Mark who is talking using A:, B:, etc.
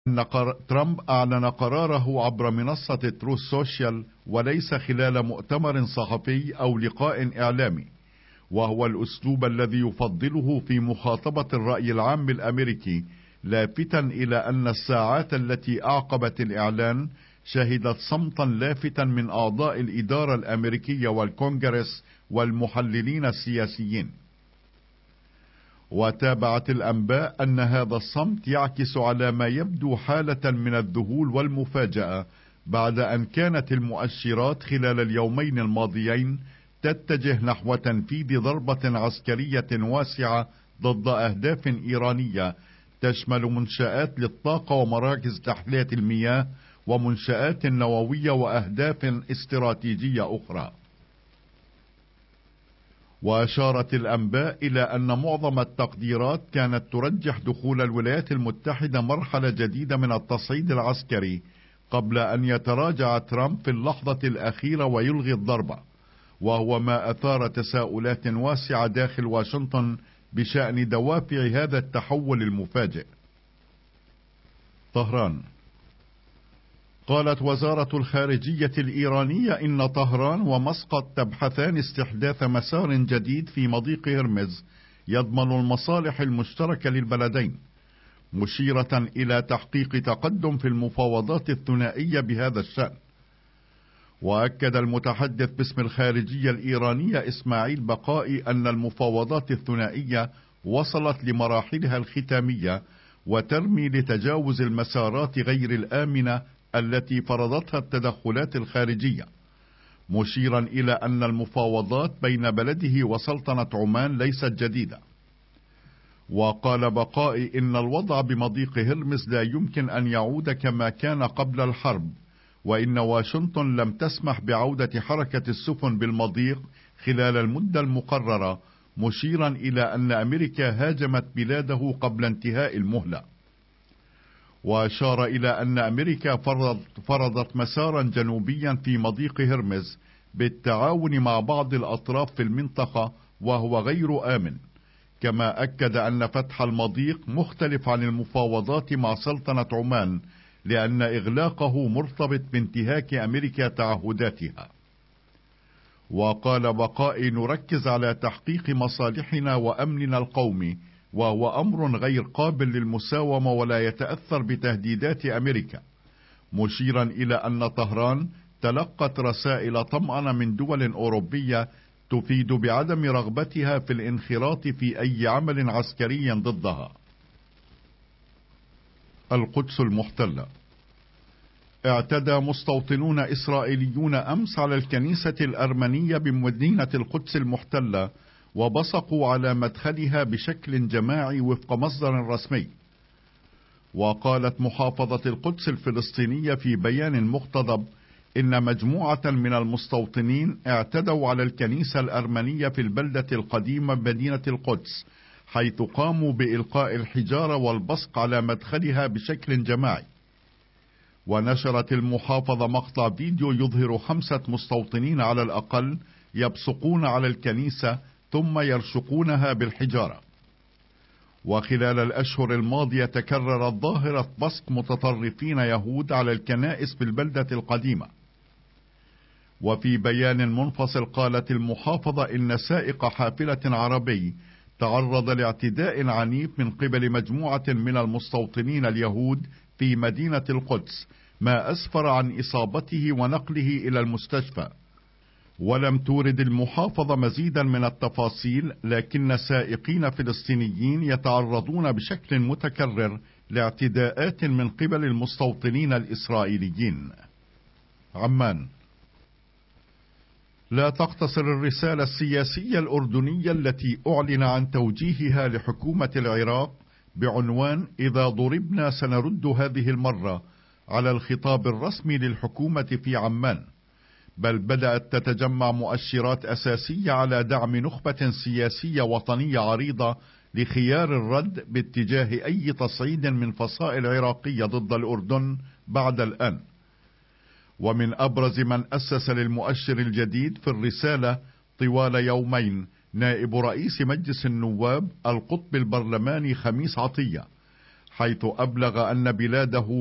A: أن ترامب أعلن قراره عبر منصة تروث سوشيال وليس خلال مؤتمر صحفي أو لقاء إعلامي، وهو الأسلوب الذي يفضله في مخاطبة الرأي العام الأمريكي، لافتا إلى أن الساعات التي أعقبت الإعلان شهدت صمتا لافتا من أعضاء الإدارة الأمريكية والكونغرس والمحللين السياسيين. وتابعت الأنباء أن هذا الصمت يعكس على ما يبدو حالة من الذهول والمفاجأة، بعد أن كانت المؤشرات خلال اليومين الماضيين تتجه نحو تنفيذ ضربة عسكرية واسعة ضد أهداف إيرانية تشمل منشآت للطاقة ومراكز تحلية المياه ومنشآت نووية وأهداف استراتيجية أخرى. وأشارت الأنباء إلى أن معظم التقديرات كانت ترجح دخول الولايات المتحدة مرحلة جديدة من التصعيد العسكري قبل أن يتراجع ترامب في اللحظة الأخيرة ويلغي الضربة، وهو ما أثار تساؤلات واسعة داخل واشنطن بشأن دوافع هذا التحول المفاجئ. طهران. قالت وزارة الخارجية الإيرانية إن طهران ومسقط تبحثان استحداث مسار جديد في مضيق هرمز يضمن المصالح المشتركة للبلدين، مشيرة إلى تحقيق تقدم في المفاوضات الثنائية بهذا الشأن. وأكد المتحدث باسم الخارجية الإيرانية إسماعيل بقائي أن المفاوضات الثنائية وصلت لمراحلها الختامية وترمي لتجاوز المسارات غير الآمنة التي فرضتها التدخلات الخارجية، مشيرا إلى أن المفاوضات بين بلده وسلطنة عمان ليست جديدة. وقال بقائي إن الوضع بمضيق هرمز لا يمكن أن يعود كما كان قبل الحرب، وإن واشنطن لم تسمح بعودة حركة السفن بالمضيق خلال المدة المقررة، مشيرا إلى أن أمريكا هاجمت بلاده قبل انتهاء المهلة. وأشار إلى أن أمريكا فرضت مسارا جنوبيا في مضيق هرمز بالتعاون مع بعض الأطراف في المنطقة وهو غير آمن، كما أكد أن فتح المضيق مختلف عن المفاوضات مع سلطنة عمان لأن إغلاقه مرتبط بانتهاك أمريكا تعهداتها. وقال بقائي نركز على تحقيق مصالحنا وأمننا القومي، وهو أمر غير قابل للمساومة ولا يتأثر بتهديدات أمريكا، مشيرا إلى أن طهران تلقت رسائل طمأنة من دول أوروبية تفيد بعدم رغبتها في الانخراط في أي عمل عسكري ضدها. القدس المحتلة. اعتدى مستوطنون إسرائيليون أمس على الكنيسة الأرمنية بمدينة القدس المحتلة وبصقوا على مدخلها بشكل جماعي وفق مصدر رسمي. وقالت محافظة القدس الفلسطينية في بيان مقتضب إن مجموعة من المستوطنين اعتدوا على الكنيسة الأرمنية في البلدة القديمة مدينة القدس، حيث قاموا بإلقاء الحجارة والبصق على مدخلها بشكل جماعي. ونشرت المحافظة مقطع فيديو يظهر 5 مستوطنين على الأقل يبصقون على الكنيسة ثم يرشقونها بالحجارة. وخلال الأشهر الماضية تكررت ظاهرة بصق متطرفين يهود على الكنائس في البلدة القديمة. وفي بيان منفصل قالت المحافظة إن سائق حافلة عربي تعرض لاعتداء عنيف من قبل مجموعة من المستوطنين اليهود في مدينة القدس، ما أسفر عن إصابته ونقله إلى المستشفى. ولم تورد المحافظة مزيدا من التفاصيل، لكن سائقين فلسطينيين يتعرضون بشكل متكرر لاعتداءات من قبل المستوطنين الإسرائيليين. عمان. لا تقتصر الرسالة السياسية الأردنية التي أعلن عن توجيهها لحكومة العراق بعنوان إذا ضربنا سنرد هذه المرة على الخطاب الرسمي للحكومة في عمان، بل بدأت تتجمع مؤشرات أساسية على دعم نخبة سياسية وطنية عريضة لخيار الرد باتجاه أي تصعيد من فصائل عراقية ضد الأردن بعد الآن. ومن أبرز من أسس للمؤشر الجديد في الرسالة طوال يومين نائب رئيس مجلس النواب القطب البرلماني خميس عطية، حيث أبلغ أن بلاده